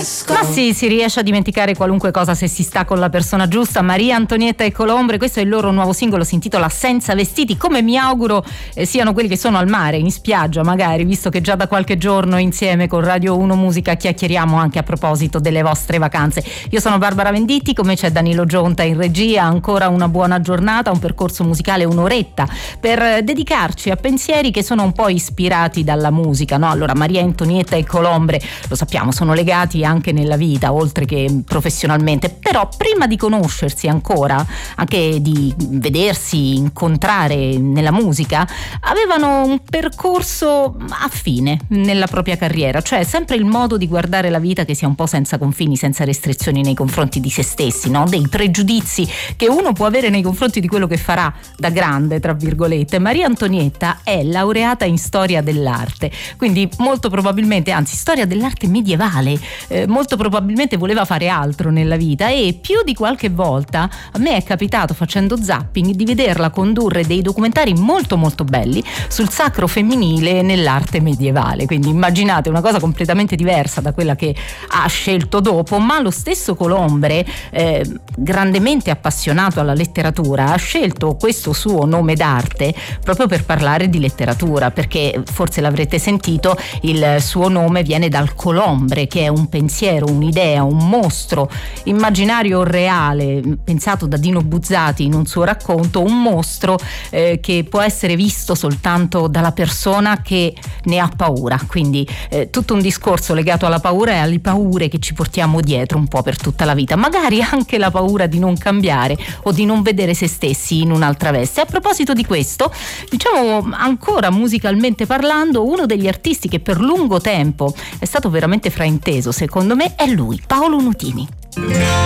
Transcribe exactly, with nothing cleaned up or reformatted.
fresco. Ma sì, si riesce a dimenticare qualunque cosa se si sta con la persona giusta. Maria Antonietta e Colombre, questo è il loro nuovo singolo, si intitola Senza vestiti, come mi auguro eh, siano quelli che sono al mare, in spiaggia magari, visto che già da qualche giorno insieme con Radio uno Musica chiacchieriamo anche a proposito delle vostre vacanze. Io sono Barbara Venditti, come c'è Danilo Gionta in regia. Ancora una buona giornata, un percorso musicale, un'oretta per dedicarci a pensieri che sono un po' ispirati dalla musica, no? Allora, Maria Antonietta e Colombre, lo sappiamo, sono legati anche nella vita, oltre che professionalmente, però prima di conoscersi ancora, anche di vedersi, incontrare nella musica, avevano un percorso affine nella propria carriera, cioè sempre il modo di guardare la vita che sia un po' senza confini, senza restrizioni nei confronti di se stessi, no? Dei pregiudizi che uno può avere nei confronti di quello che farà da grande, tra virgolette. Maria Antonietta è laureata in storia dell'arte, quindi molto probabilmente, anzi storia dell'arte medievale, eh, molto probabilmente voleva fare altro nella vita, e più di qualche volta a me è capitato, facendo zapping, di vederla condurre dei documentari molto molto belli sul sacro femminile nell'arte medievale. Quindi immaginate una cosa completamente diversa da quella che ha scelto dopo. Ma lo stesso Colombre, eh, grandemente appassionato alla letteratura, ha scelto questo suo nome d'arte proprio per parlare di letteratura, perché forse l'avrete sentito, il suo nome viene dal colombre, che è un pensiero, un'idea, un mostro immaginario o reale, pensato da Dino Buzzati in un suo racconto, un mostro eh, che può essere visto soltanto dalla persona che ne ha paura. Quindi eh, tutto un discorso legato alla paura e alle paure che ci portiamo dietro un po' per tutta la vita, magari anche la paura di non cambiare o di non vedere se stessi in un'altra veste. A proposito di questo, diciamo, ancora musicalmente parlando, uno degli artisti che per lungo tempo è stato veramente frainteso, secondo me, è lui, Paolo Nutini.